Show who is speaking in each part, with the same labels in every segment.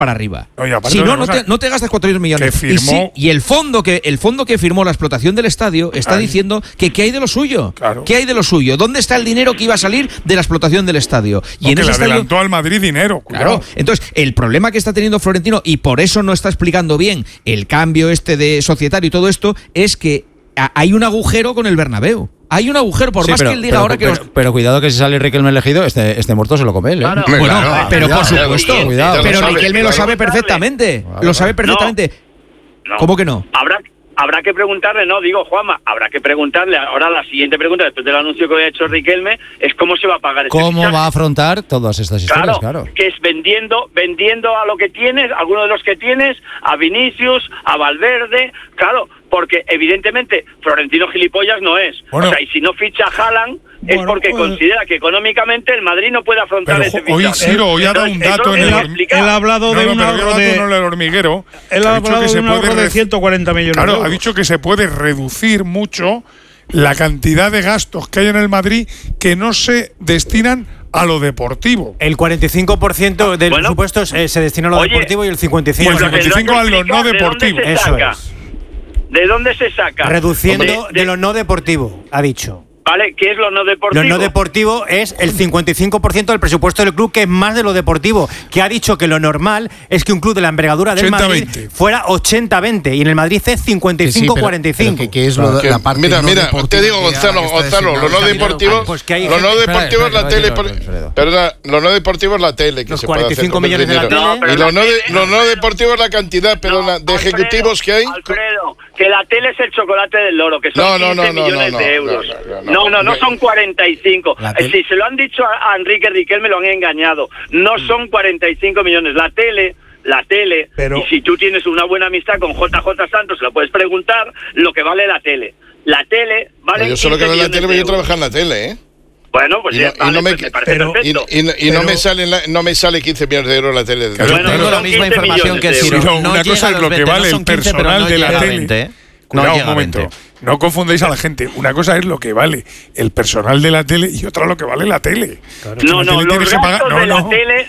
Speaker 1: para arriba.
Speaker 2: Oye,
Speaker 1: Si no, no te gastas 400 millones. Y el fondo que firmó la explotación del estadio está diciendo que ¿qué hay de lo suyo?
Speaker 2: Claro.
Speaker 1: ¿Qué hay de lo suyo? ¿Dónde está el dinero que iba a salir de la explotación del estadio?
Speaker 2: Y en ese estadio adelantó al Madrid dinero.
Speaker 1: Claro. Entonces, el problema que está teniendo Florentino, y por eso no está explicando bien el cambio de societario y todo esto, es que hay un agujero con el Bernabéu. Hay un agujero, por más que él diga ahora que...
Speaker 3: Pero cuidado que si sale Riquelme elegido, este muerto se lo come él, ¿eh?
Speaker 4: Claro.
Speaker 1: Bueno,
Speaker 4: Claro,
Speaker 1: pero por supuesto.
Speaker 3: Cuidado.
Speaker 1: Pero Riquelme lo sabe perfectamente. Lo sabe perfectamente.
Speaker 4: No.
Speaker 1: ¿Cómo que no?
Speaker 4: Habrá que preguntarle, Juanma, habrá que preguntarle. Ahora la siguiente pregunta, después del anuncio que ha hecho Riquelme, es cómo se va a pagar este
Speaker 3: ¿Cómo
Speaker 4: fichaje?
Speaker 3: va a afrontar todas estas historias? Claro.
Speaker 4: Que es vendiendo a lo que tienes, alguno de los que tienes, a Vinicius, a Valverde, claro, porque evidentemente Florentino gilipollas no es.
Speaker 2: Bueno,
Speaker 4: o sea, y si no ficha a Haaland es porque considera que económicamente el Madrid no puede afrontar ese fichaje.
Speaker 2: Hoy Ciro, hoy ha dado un dato en el
Speaker 5: Él ha hablado de un ahorro
Speaker 2: hormiguero.
Speaker 5: Él ha hablado de un ahorro de 140 millones de euros.
Speaker 2: Claro, ha dicho que se puede reducir mucho la cantidad de gastos que hay en el Madrid que no se destinan a lo deportivo.
Speaker 3: El 45% del presupuesto se destina a lo deportivo y el 55%
Speaker 2: a lo no deportivo.
Speaker 3: Eso es.
Speaker 4: ¿De dónde se saca?
Speaker 3: Reduciendo de lo no deportivo, ha dicho.
Speaker 4: ¿Vale? ¿Qué es lo no deportivo?
Speaker 3: Lo no deportivo es el 55% del presupuesto del club, que es más de lo deportivo, que ha dicho que lo normal es que un club de la envergadura del Madrid fuera 80-20 y en el Madrid es 55-45.
Speaker 6: ¿Qué es la parte
Speaker 7: mira, te digo, Gonzalo, lo no deportivo, lo no deportivo es la tele, perdona, lo no deportivo es la tele, que
Speaker 3: los
Speaker 7: se puede hacer
Speaker 3: 45
Speaker 7: con el
Speaker 3: millones de la
Speaker 7: dinero.
Speaker 3: tele.
Speaker 7: Y lo no deportivo es la cantidad, perdona, de ejecutivos que hay.
Speaker 4: Alfredo, que la tele es el chocolate del loro, que son 15 millones de euros. No son 45. Si se lo han dicho a Enrique Riquelme, lo han engañado. No son 45 millones. La tele, y si tú tienes una buena amistad con JJ Santos, se lo puedes preguntar lo que vale la tele. La tele vale.
Speaker 7: Yo solo que veo la tele, yo trabajo en la tele, ¿eh?
Speaker 4: Bueno, pues me parece perfecto.
Speaker 7: No me sale 15 millones de euros la tele.
Speaker 1: Tengo la misma información que Ciro.
Speaker 2: Una cosa es lo que vale el personal de la tele. Cuidado un momento. No confundáis a la gente. Una cosa es lo que vale el personal de la tele y otra lo que vale la tele.
Speaker 4: Claro. Los gastos de la tele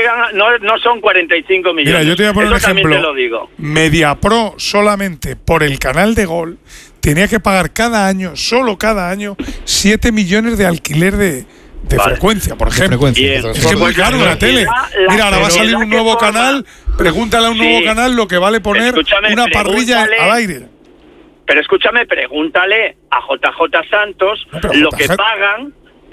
Speaker 4: no son 45 millones.
Speaker 2: Mira, yo te voy a poner un ejemplo.
Speaker 4: Te lo digo.
Speaker 2: Mediapro solamente por el canal de Gol tenía que pagar solo cada año, 7 millones de alquiler de frecuencia, por ejemplo. Es que es muy caro la tele. Mira, ahora va a salir un nuevo canal. Pregúntale a un nuevo canal lo que vale poner una parrilla al aire.
Speaker 4: Pero escúchame, pregúntale a JJ Santos lo que pagan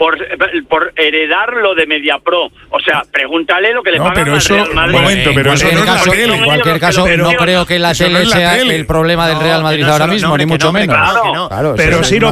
Speaker 4: por heredar lo de Mediapro. O sea, pregúntale lo que le pagan al Real Madrid.
Speaker 3: En cualquier caso, no creo que la tele sea el problema del Real Madrid ahora mismo, ni mucho menos.
Speaker 5: Claro, pero Ciro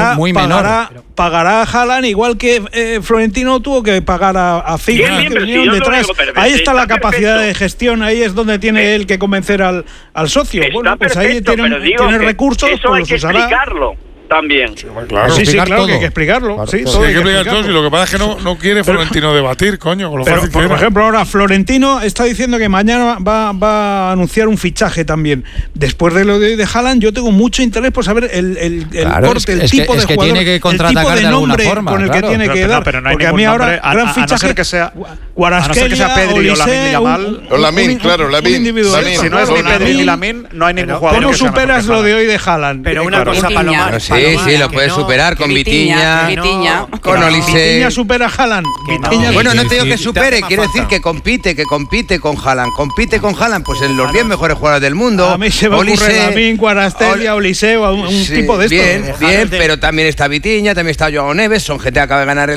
Speaker 5: pagará a Haaland igual que Florentino tuvo que pagar a Figo, que vinieron detrás. Ahí está la capacidad de gestión, ahí es donde tiene él que convencer al socio. Bueno, pues ahí tiene recursos,
Speaker 4: pues hay que explicarlo también.
Speaker 2: Claro,
Speaker 5: claro que hay que explicarlo.
Speaker 2: Claro, hay que explicar todo. Y lo que pasa es que no quiere Florentino debatir, coño. Con lo fácil
Speaker 5: por ejemplo, ahora Florentino está diciendo que mañana va a anunciar un fichaje también. Después de lo de Haaland, yo tengo mucho interés por saber el corte, el tipo de jugador,
Speaker 3: tiene que contraatacar de alguna forma,
Speaker 5: con el que tiene que dar.
Speaker 8: Pero no hay
Speaker 5: porque a mí ahora gran fichaje
Speaker 8: que sea
Speaker 5: Kvaratskhelia,
Speaker 8: Pedri o Lamine Yamal.
Speaker 7: Lamine, claro, Lamine.
Speaker 8: Si no es ni Pedri ni Lamine, no hay ningún jugador.
Speaker 5: ¿Cómo superas lo de hoy de Haaland?
Speaker 3: Pero una cosa, Palomar.
Speaker 6: Sí, lo puedes superar con Vitinha, con Olise.
Speaker 5: Vitinha supera a Haaland.
Speaker 6: Bueno, no te digo que supere, quiero decir que compite con Haaland. Compite con Haaland, pues en los 10 mejores jugadores del mundo.
Speaker 5: A mí se me ocurre Lamine, Kvaratskhelia, Olise, un tipo de estos.
Speaker 6: Bien, pero también está Vitinha, también está Joao Neves, son gente que acaba de ganar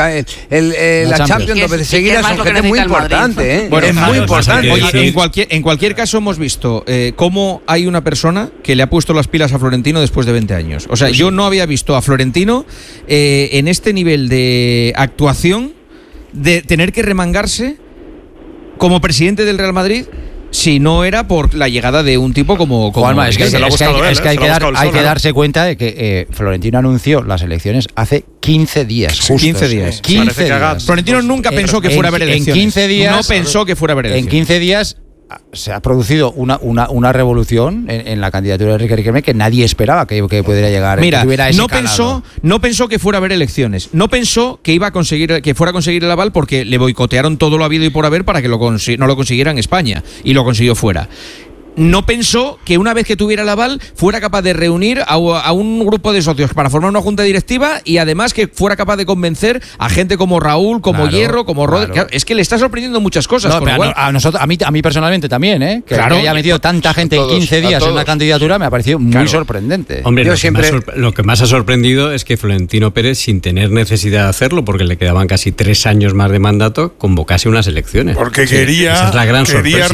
Speaker 6: la Champions 2 veces seguidas, son gente muy importante, ¿eh?
Speaker 1: Bueno,
Speaker 6: es muy importante.
Speaker 1: Oye, en cualquier caso hemos visto cómo hay una persona que le ha puesto las pilas a Florentino después de 20 años. O sea, yo no había visto a Florentino en este nivel de actuación, de tener que remangarse como presidente del Real Madrid, si no era por la llegada de un tipo como
Speaker 3: Juanma, es que hay que darse cuenta de que Florentino anunció las elecciones hace 15 días. Justos,
Speaker 1: 15 días.
Speaker 3: 15 días.
Speaker 1: Florentino nunca pensó que fuera a haber elecciones.
Speaker 3: En 15 días.
Speaker 1: No pensó que fuera a haber elecciones.
Speaker 3: En 15 días
Speaker 9: se ha producido una revolución en la candidatura de Enrique Riquelme que nadie esperaba que pudiera llegar.
Speaker 1: Mira,
Speaker 9: que
Speaker 1: no pensó que fuera a haber elecciones. No pensó que fuera a conseguir el aval porque le boicotearon todo lo habido y por haber para que no lo consiguiera en España. Y lo consiguió fuera. No pensó que una vez que tuviera el aval fuera capaz de reunir a un grupo de socios para formar una junta directiva y además que fuera capaz de convencer a gente como Raúl, como Hierro, como Rodri. Claro, es que le está sorprendiendo muchas cosas.
Speaker 9: No, pero a mí personalmente también, que haya metido tanta gente en 15 días en una candidatura me ha parecido muy sorprendente.
Speaker 10: Hombre, lo que más ha sorprendido es que Florentino Pérez, sin tener necesidad de hacerlo, porque le quedaban casi 3 años más de mandato, convocase unas elecciones.
Speaker 2: Porque esa
Speaker 10: es la gran sorpresa.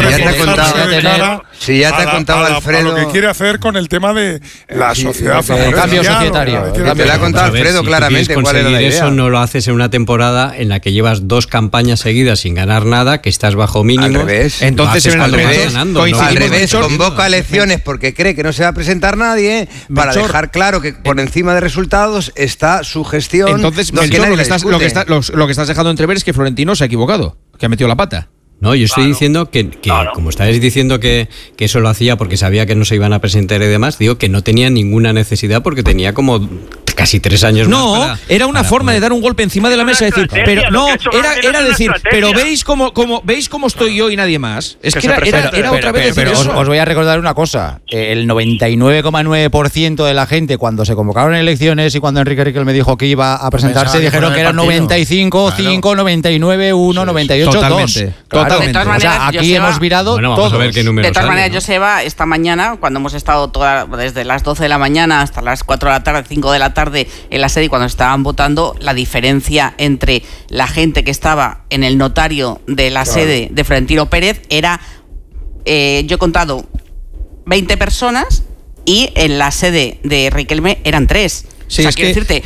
Speaker 6: Si ya te ha contado Alfredo.
Speaker 2: A lo que quiere hacer con el tema de la sociedad.
Speaker 9: El cambio societario.
Speaker 6: Te lo ha contado Alfredo claramente.
Speaker 10: ¿Cuál era la idea? Eso no lo haces en una temporada en la que llevas 2 campañas seguidas sin ganar nada, que estás bajo mínimo.
Speaker 6: Al revés.
Speaker 1: Entonces,
Speaker 6: al revés, convoca elecciones porque cree que no se va a presentar nadie para dejar claro que por encima de resultados está su gestión.
Speaker 1: Entonces, lo que estás dejando entrever es que Florentino se ha equivocado, que ha metido la pata.
Speaker 10: No, yo estoy diciendo que como estáis diciendo que eso lo hacía porque sabía que no se iban a presentar y demás, digo que no tenía ninguna necesidad porque tenía como casi 3 años más.
Speaker 1: No, era una forma de dar un golpe encima de la mesa y decir, pero no, era decir, pero veis cómo estoy yo y nadie más. Es que era otra vez decir eso.
Speaker 9: Os voy a recordar una cosa, el 99,9% de la gente cuando se convocaron elecciones y cuando Enrique Riquelme dijo que iba a presentarse, dijeron que eran 95, 5, 99, 1, 98, 2.
Speaker 1: Totalmente.
Speaker 11: De todas maneras,
Speaker 9: o sea, aquí hemos virado todos.
Speaker 11: De todas maneras, Joseba, esta mañana, cuando hemos estado desde las 12 de la mañana hasta las 4 de la tarde, 5 de la tarde en la sede y cuando estaban votando, la diferencia entre la gente que estaba en el notario de la sede de Florentino Pérez era, yo he contado 20 personas y en la sede de Riquelme eran 3.
Speaker 1: Sí,
Speaker 11: o sea, quiero decirte,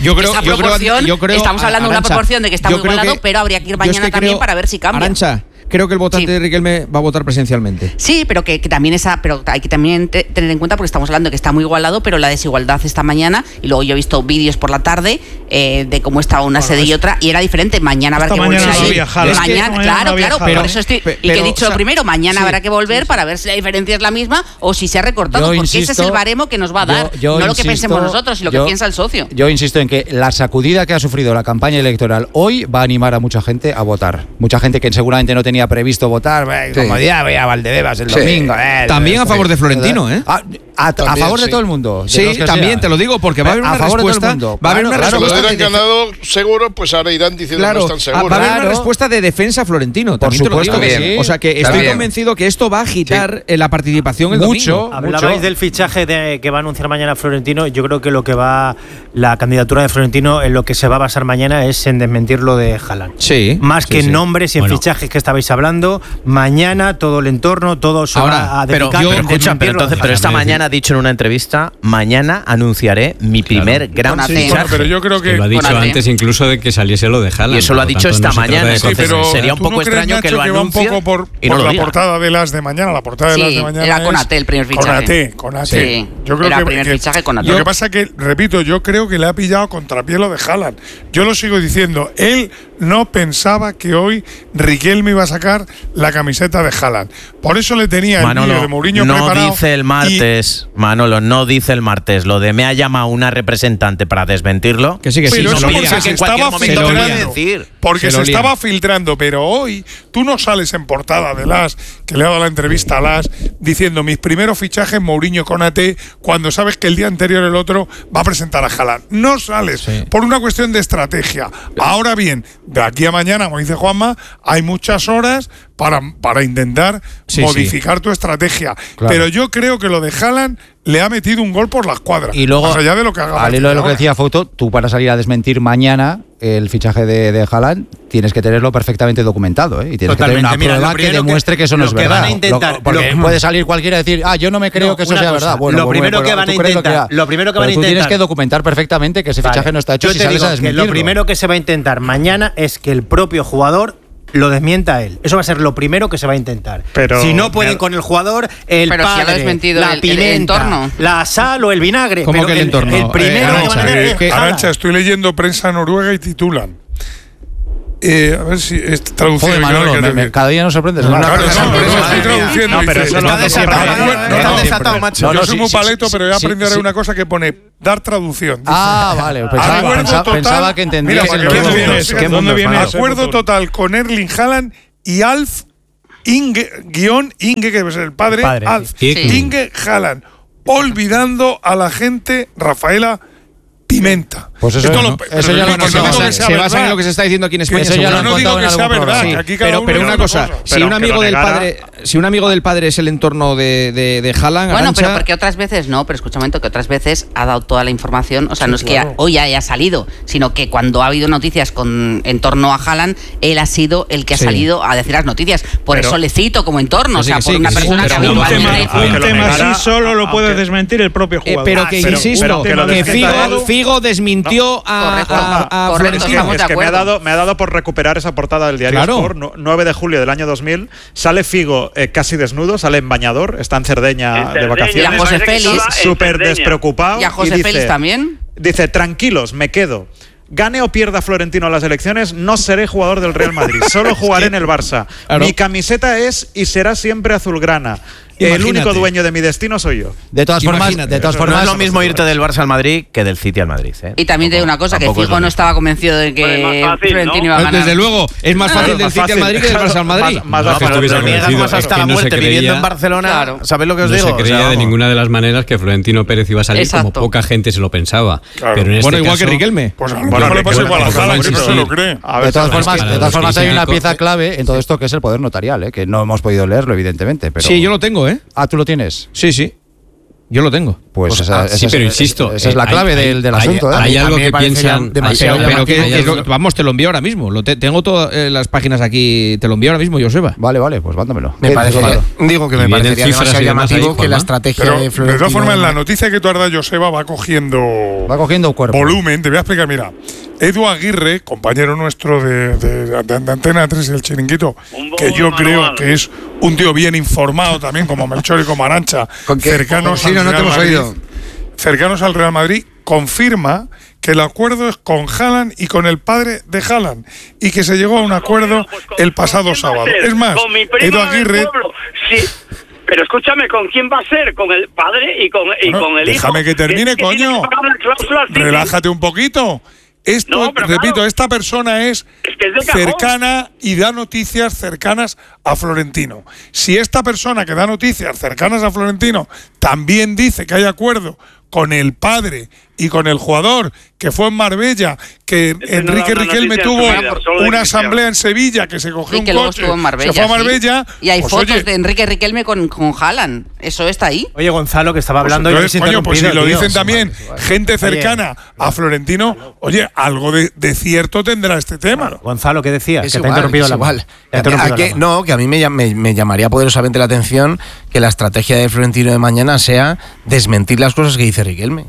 Speaker 11: estamos hablando de una proporción de que está muy igualado, pero habría que ir mañana también para ver si cambia.
Speaker 1: Arantxa, creo que el votante de Riquelme va a votar presencialmente.
Speaker 11: Sí, pero que también pero hay que también tener en cuenta, porque estamos hablando de que está muy igualado, pero la desigualdad esta mañana, y luego yo he visto vídeos por la tarde de cómo estaba una sede y otra, y era diferente. Mañana habrá que volver ahí. Claro, por eso estoy. Y que he dicho primero, mañana habrá que volver para ver si la diferencia es la misma o si se ha recortado, porque ese es el baremo que nos va a dar, no lo que pensemos nosotros, sino lo que piensa el socio.
Speaker 9: Yo insisto en que la sacudida que ha sufrido la campaña electoral hoy va a animar a mucha gente a votar. Mucha gente que seguramente no tenía previsto votar, como ya voy a Valdebebas el domingo.
Speaker 1: También a favor de Florentino, ¿eh?
Speaker 9: A favor de todo el mundo.
Speaker 1: Sí, también te lo digo, porque va a haber una respuesta. Va a haber una respuesta.
Speaker 7: Los hubieran ganado seguro, pues ahora irán diciendo que no están seguros.
Speaker 1: Va a haber una respuesta de defensa a Florentino.
Speaker 9: Por supuesto que sí.
Speaker 1: O sea que estoy convencido que esto va a agitar la participación el domingo.
Speaker 3: Hablabais del fichaje que va a anunciar mañana Florentino. Yo creo que la candidatura de Florentino en lo que se va a basar mañana es en desmentir lo de Haaland.
Speaker 1: Sí.
Speaker 3: Más que en nombres y en fichajes que estabais hablando, mañana todo el entorno, todo se va a dedicar.
Speaker 12: Pero esta mañana ha dicho en una entrevista, mañana anunciaré mi primer gran fichaje.
Speaker 2: Pero yo creo que
Speaker 10: lo ha dicho antes incluso de que saliese lo de Haaland.
Speaker 12: Y eso lo ha dicho esta mañana. Entonces sería un poco extraño que lo anuncie.
Speaker 2: Va un poco por la portada de las de mañana. La portada de las de mañana
Speaker 11: era Konaté el primer fichaje.
Speaker 2: Konaté.
Speaker 11: Sí, yo creo era el primer fichaje Konaté.
Speaker 2: Lo que pasa que, repito, yo creo que le ha pillado contrapié lo de Haaland. Yo lo sigo diciendo. Él no pensaba que hoy Riquelme iba a sacar la camiseta de Haaland. Por eso le tenía el vídeo de Mourinho preparado.
Speaker 12: No dice el martes, Manolo, no dice el martes. Lo de me ha llamado una representante para desmentirlo.
Speaker 1: Que sí, que sí.
Speaker 2: Pero eso porque se estaba filtrando. Porque se estaba
Speaker 12: filtrando.
Speaker 2: Pero hoy tú no sales en portada de Las, que le ha dado la entrevista a Las, diciendo mis primeros fichajes Mourinho Konaté, cuando sabes que el día anterior el otro va a presentar a Haaland. No sales por una cuestión de estrategia. Ahora bien, de aquí a mañana, como dice Juanma, hay muchas horas para intentar modificar tu estrategia. Claro. Pero yo creo que lo de Haaland le ha metido un gol por la escuadra.
Speaker 9: Y luego,
Speaker 2: más allá de lo que haga.
Speaker 9: Al hilo de lo que decía Fouto, tú para salir a desmentir mañana el fichaje de Haaland tienes que tenerlo perfectamente documentado, ¿eh? Y tienes que tener una prueba que demuestre que eso no es verdad. Porque puede salir cualquiera y decir, yo no me creo que eso sea verdad. Bueno,
Speaker 3: lo primero que van a intentar,
Speaker 9: tú tienes que documentar perfectamente que ese fichaje no está hecho si sales a desmentirlo.
Speaker 3: Lo primero que se va a intentar mañana es que el propio jugador lo desmienta él. Eso va a ser lo primero que se va a intentar. Pero si no pueden con el jugador, el padre, si la pimienta, la sal o el vinagre.
Speaker 1: ¿Cómo que el entorno?
Speaker 3: El primero
Speaker 2: Arantxa, estoy leyendo prensa noruega y titulan A ver si traducido.
Speaker 9: Joder, Manolo, cada día nos sorprendes.
Speaker 2: Estoy traduciendo.
Speaker 8: Pero eso
Speaker 12: está desatado, macho.
Speaker 2: Yo soy muy paleto, pero he aprendido ahora una cosa que pone dar traducción.
Speaker 9: Vale. Pensaba que entendía.
Speaker 2: ¿Dónde viene? Acuerdo total con Erling Haaland y Alf Inge, que debe ser el padre Alf Inge Haaland, olvidando a la gente Rafaela Pimenta.
Speaker 1: Pues eso, eso ya lo se basa en lo que se está diciendo aquí en España.
Speaker 2: No digo que sea verdad.
Speaker 1: Pero una cosa, si un amigo del padre es el entorno de Haaland,
Speaker 11: bueno, pero porque otras veces no, pero escucha un momento, que otras veces ha dado toda la información, o sea, no es que hoy haya salido, sino que cuando ha habido noticias en torno a Haaland, él ha sido el que ha salido a decir las noticias. Por eso le cito como entorno, o sea, por una persona que ha habido
Speaker 5: un tema así solo lo puede desmentir el propio jugador.
Speaker 1: Pero que insisto, que Figo desmintió a Florentino.
Speaker 8: Es que me ha dado por recuperar esa portada del diario Sport, 9 de julio del año 2000. Sale Figo casi desnudo, sale en bañador, está en Cerdeña de vacaciones.
Speaker 11: Y a José Félix.
Speaker 8: Súper despreocupado.
Speaker 11: Y a José Félix también.
Speaker 8: Dice, tranquilos, me quedo. Gane o pierda Florentino las elecciones, no seré jugador del Real Madrid. Solo jugaré en el Barça. Mi camiseta es y será siempre azulgrana. El único dueño de mi destino soy yo.
Speaker 9: De todas formas,
Speaker 12: no es lo mismo irte del Barça al Madrid que del City al Madrid.
Speaker 11: Y también te digo una cosa, que Figo no estaba convencido de que Florentino iba a ganar.
Speaker 1: Desde luego, es más fácil del City al Madrid que del Barça al Madrid.
Speaker 12: Más hasta la muerte viviendo en Barcelona. ¿Sabéis lo que os digo?
Speaker 10: No se creía de ninguna de las maneras que Florentino Pérez iba a salir, como poca gente se lo pensaba.
Speaker 1: Bueno, igual que Riquelme.
Speaker 2: Pues a lo mejor le pasa igual a Haaland, que no se lo cree.
Speaker 9: De todas formas, hay una pieza clave en todo esto que es el poder notarial, que no hemos podido leerlo, evidentemente.
Speaker 1: Sí, yo lo tengo,
Speaker 9: Ah, ¿tú lo tienes?
Speaker 1: Sí. Yo lo tengo.
Speaker 9: Pues
Speaker 10: pero insisto,
Speaker 9: esa es la clave del asunto.
Speaker 10: Hay algo que piensan
Speaker 1: demasiado. Vamos, te lo envío ahora mismo. Tengo todas las páginas aquí. Te lo envío ahora mismo, Joseba.
Speaker 9: Vale, pues mándamelo.
Speaker 6: Me parecería demasiado llamativo que la estrategia de Florentino.
Speaker 2: De todas formas, en la noticia que tú has dado, Joseba, va cogiendo
Speaker 9: cuerpo.
Speaker 2: Volumen. Te voy a explicar, mira. Edu Aguirre, compañero nuestro de Antena 3 y el Chiringuito, que yo creo que es un tío bien informado también, como Melchor y como Arantxa, cercanos al Real Madrid, confirma que el acuerdo es con Haaland y con el padre de Haaland, y que se llegó a un acuerdo el pasado sábado. Es más, Edu Aguirre...
Speaker 4: Pero escúchame, ¿con quién va a ser? ¿Con el padre y con el hijo?
Speaker 2: Déjame que termine, coño. Relájate un poquito. Esta persona es cercana y da noticias cercanas a Florentino. Si esta persona que da noticias cercanas a Florentino también dice que hay acuerdo con el padre y con el jugador, que fue en Marbella, que Enrique Riquelme tuvo una asamblea en Sevilla, que se cogió un coche, se fue a Marbella.
Speaker 11: Y hay fotos de Enrique Riquelme con Haaland. Eso está ahí.
Speaker 12: Oye, Gonzalo, que estaba hablando...
Speaker 2: Pues si lo dicen también gente cercana a Florentino, oye, algo de cierto tendrá este tema.
Speaker 12: Gonzalo, ¿qué decías?
Speaker 6: Que te ha interrumpido la mano. No, que a mí me llamaría poderosamente la atención que la estrategia de Florentino de mañana sea desmentir las cosas que dice Riquelme.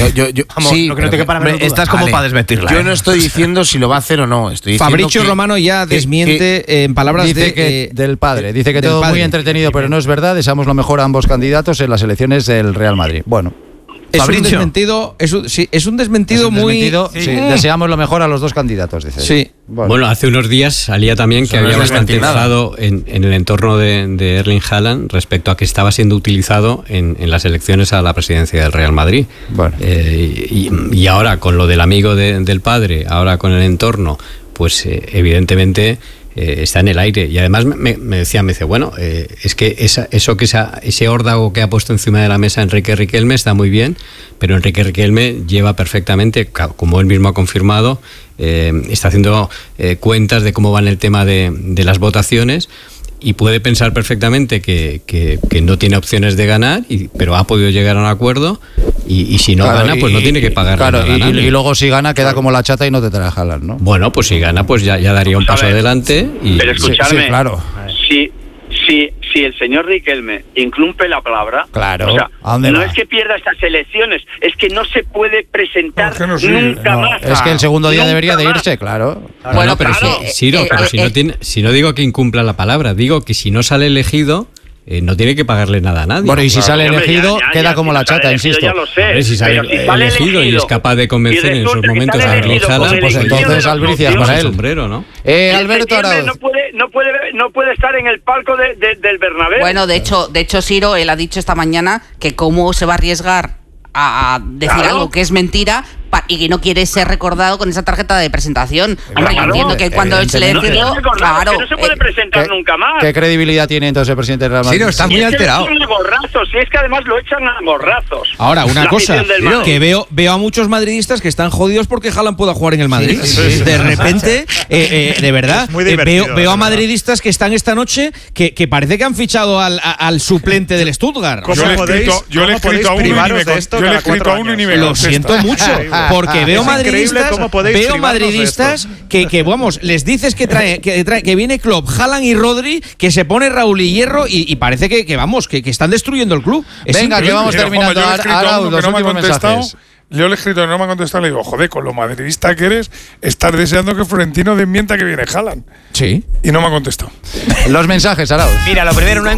Speaker 12: Estás como para desmentirla.
Speaker 6: Yo no estoy diciendo si lo va a hacer o no.
Speaker 1: Fabricio Romano ya desmiente en palabras
Speaker 9: del padre. Dice que todo muy entretenido, pero no es verdad. Deseamos lo mejor a ambos candidatos en las elecciones del Real Madrid. Bueno.
Speaker 1: Es un desmentido muy...
Speaker 9: Deseamos lo mejor a los dos candidatos, dice.
Speaker 1: Sí.
Speaker 10: Bueno, hace unos días salía también que había bastante enfado en el entorno de Erling Haaland respecto a que estaba siendo utilizado en las elecciones a la presidencia del Real Madrid.
Speaker 9: Bueno.
Speaker 10: Y ahora, con lo del amigo del padre, ahora con el entorno, pues evidentemente... está en el aire. Y además me dice, bueno, es que ese órdago que ha puesto encima de la mesa Enrique Riquelme está muy bien, pero Enrique Riquelme lleva perfectamente, como él mismo ha confirmado, está haciendo cuentas de cómo va en el tema de las votaciones, y puede pensar perfectamente que no tiene opciones de ganar, pero ha podido llegar a un acuerdo, y si no gana, pues no tiene que pagar nada.
Speaker 9: Y luego si gana queda como la chata y no te trae Haaland, ¿no?
Speaker 10: Bueno, pues si gana, pues ya daría un paso adelante.
Speaker 4: Pero escuchadme,
Speaker 9: sí, claro.
Speaker 4: Si el señor Riquelme incumple la palabra,
Speaker 9: claro.
Speaker 4: O sea, no es que pierda estas elecciones, es que no se puede presentar nunca más.
Speaker 9: Es que el segundo día debería de irse, claro.
Speaker 10: Bueno, pero si no digo que incumpla la palabra, digo que si no sale elegido, no tiene que pagarle nada a nadie.
Speaker 9: Bueno, y si sale elegido, queda como la chata, insisto.
Speaker 4: Ya lo sé,
Speaker 10: si sale elegido y es capaz de convencer en esos momentos a Erling Haaland,
Speaker 9: pues entonces Albricias para él.
Speaker 10: Sombrero, ¿no?
Speaker 4: Alberto Arauz. No puede estar en el palco del Bernabéu.
Speaker 11: Bueno, de hecho, Siro, él ha dicho esta mañana que cómo se va a arriesgar a decir algo que es mentira y que no quiere ser recordado con esa tarjeta de presentación. Hombre, yo entiendo que cuando se le decide,
Speaker 4: claro, que no se puede presentar nunca más.
Speaker 9: ¿Qué credibilidad tiene entonces el presidente del Real Madrid?
Speaker 6: Sí, no, está muy alterado.
Speaker 4: Si es que además lo echan a gorrazos.
Speaker 1: Ahora, una cosa, que veo a muchos madridistas que están jodidos porque Haaland pueda jugar en el Madrid. De repente, de verdad, veo a madridistas que están esta noche que parece que han fichado al suplente del Stuttgart.
Speaker 2: Yo le he escrito a uno y ni me
Speaker 1: lo siento mucho. Porque veo madridistas que vamos, les dices que viene Klopp, Haaland y Rodri, que se pone Raúl y Hierro y parece que vamos, que están destruyendo el club.
Speaker 9: Venga, que vamos terminando. Los últimos mensajes.
Speaker 2: Yo le he escrito y no me ha contestado. Le digo, joder, con lo madridista que eres, estás deseando que Florentino desmienta que viene Haaland.
Speaker 1: Sí.
Speaker 2: Y no me ha contestado.
Speaker 9: Los mensajes, Arauz.
Speaker 12: Mira, lo primero,